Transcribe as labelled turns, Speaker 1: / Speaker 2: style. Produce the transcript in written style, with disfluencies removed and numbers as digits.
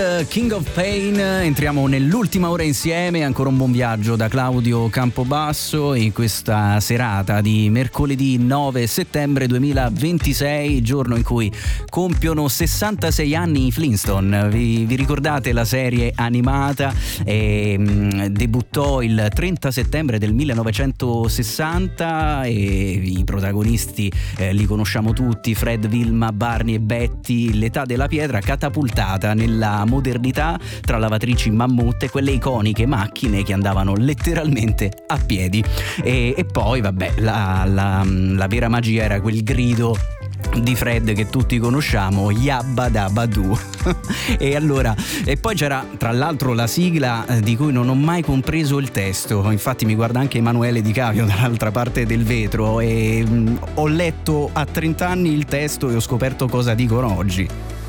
Speaker 1: King of Pain, entriamo nell'ultima ora insieme, ancora un buon viaggio da Claudio Campobasso in questa serata di mercoledì 9 settembre 2026, giorno in cui compiono 66 anni i Flintstone. Vi ricordate la serie animata? Debuttò il 30 settembre del 1960 e i protagonisti li conosciamo tutti: Fred, Wilma, Barney e Betty. L'età della pietra catapultata nella modernità tra lavatrici mammut e quelle iconiche macchine che andavano letteralmente a piedi. E poi vabbè, la vera magia era quel grido di Fred che tutti conosciamo, Yabba Dabba Doo. E poi c'era tra l'altro la sigla di cui non ho mai compreso il testo, infatti mi guarda anche Emanuele Di Cavio dall'altra parte del vetro, e ho letto a 30 anni il testo e ho scoperto cosa dicono oggi.